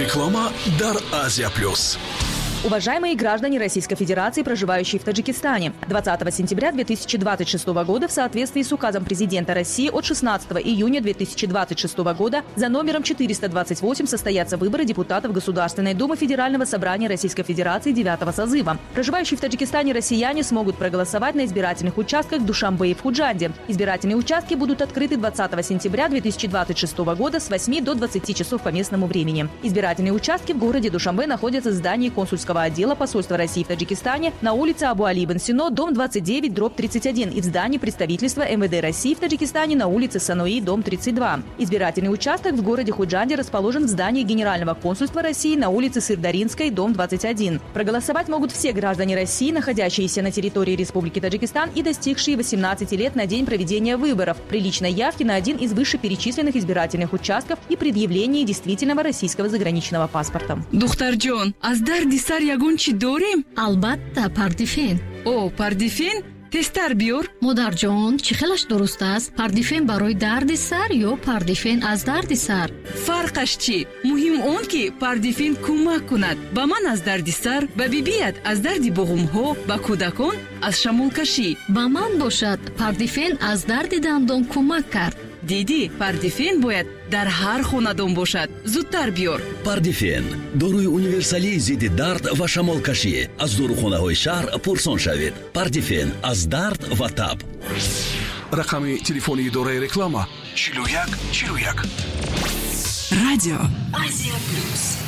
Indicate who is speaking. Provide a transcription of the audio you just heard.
Speaker 1: Реклама дар Азия Плюс.
Speaker 2: Уважаемые граждане Российской Федерации, проживающие в Таджикистане, 20 сентября 2026 года в соответствии с указом президента России от 16 июня 2026 года за номером 428 состоятся выборы депутатов Государственной Думы Федерального собрания Российской Федерации 9-го созыва. Проживающие в Таджикистане россияне смогут проголосовать на избирательных участках в Душанбе и в Худжанде. Избирательные участки будут открыты 20 сентября 2026 года с 8 до 20 часов по местному времени. Избирательные участки в городе Душанбе находятся в здании консульского отдела посольства России в Таджикистане на улице Абу-Али ибн Сино, дом 29/31 и в здании представительства МВД России в Таджикистане на улице Сануи, дом 32. Избирательный участок в городе Худжанде расположен в здании Генерального консульства России на улице Сырдаринской, дом 21. Проголосовать могут все граждане России, находящиеся на территории Республики Таджикистан и достигшие 18 лет на день проведения выборов, при личной явке на один из вышеперечисленных избирательных участков и предъявлении действительного российского заграничного паспорта.
Speaker 3: Духтарджон, аздар дисар ягон чи дорем?
Speaker 4: Албатта, пардифен.
Speaker 3: О, пардифен? Тестар биёр.
Speaker 4: Модарҷон, чӣ хелаш дуруст аст? Пардифен барои дарди сар ё пардифен аз дарди сар?
Speaker 3: Фарқаш чӣ? Муҳим он ки пардифен кӯмак кунад. Ба ман аз дарди сар, ба бибият аз дарди буғумҳо, ба кӯдакон аз шамолкашӣ.
Speaker 4: Ба ман бошад, пардифен аз дарди дандон кӯмак кард.
Speaker 3: диди, пардифен бояд дар ҳар хонадон бошад. Зудтар биёр.
Speaker 5: Пардифен доруи универсалии зидди дард ва шамолкашӣ. Аз дорухонаҳои шаҳр пурсон шавед. Пардифен аз дард ва таб.
Speaker 1: Рақами телефони идораи реклама 41 41.
Speaker 3: Радио
Speaker 6: Азия Плюс.